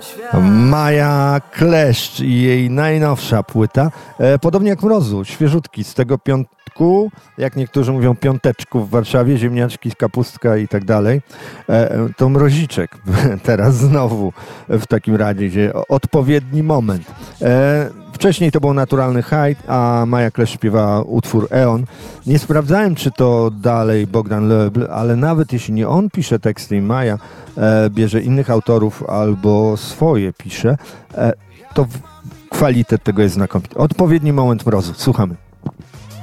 Maja Kleszcz i jej najnowsza płyta. Podobnie jak Mrozu, świeżutki z tego piątku, jak niektórzy mówią piąteczku w Warszawie, ziemniaczki, kapustka i tak dalej. To Mroziczek teraz znowu w takim razie. Odpowiedni moment. Wcześniej to był Naturalny Hajt, a Maja Kleszcz śpiewała utwór Eon. Nie sprawdzałem, czy to dalej Bogdan Loebl, ale nawet jeśli nie on pisze teksty i Maja bierze innych autorów albo swoje pisze, to kwalitet tego jest znakomity. Odpowiedni moment Mrozu. Słuchamy.